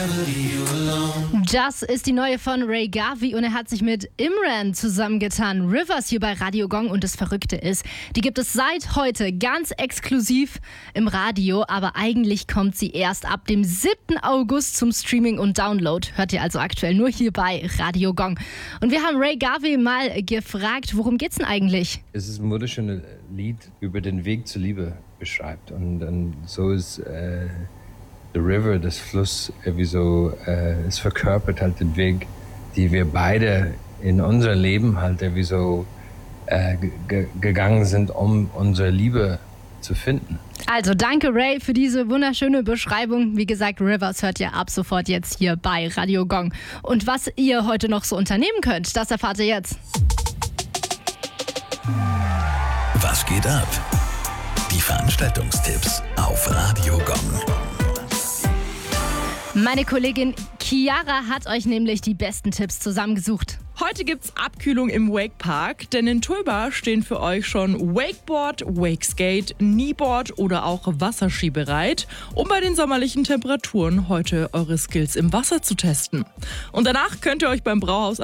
Das ist die neue von Ray Garvey und er hat sich mit Imran zusammengetan. Rivers hier bei Radio Gong und das Verrückte ist, die gibt es seit heute ganz exklusiv im Radio, aber eigentlich kommt sie erst ab dem 7. August zum Streaming und Download. Hört ihr also aktuell nur hier bei Radio Gong. Und wir haben Ray Garvey mal gefragt, worum geht's denn eigentlich? Es ist ein wunderschönes Lied über den Weg zur Liebe beschreibt und so ist The River, das Fluss, irgendwie so, es verkörpert halt den Weg, die wir beide in unser Leben halt irgendwie so gegangen sind, um unsere Liebe zu finden. Also danke Ray für diese wunderschöne Beschreibung. Wie gesagt, Rivers hört ihr ab sofort jetzt hier bei Radio Gong. Und was ihr heute noch so unternehmen könnt, das erfahrt ihr jetzt. Was geht ab? Die Veranstaltungstipps auf Radio Gong. Meine Kollegin Chiara hat euch nämlich die besten Tipps zusammengesucht. Heute gibt's Abkühlung im Wakepark, denn in Tulba stehen für euch schon Wakeboard, Wakeskate, Kneeboard oder auch Wasserski bereit, um bei den sommerlichen Temperaturen heute eure Skills im Wasser zu testen. Und danach könnt ihr euch beim Brauhaus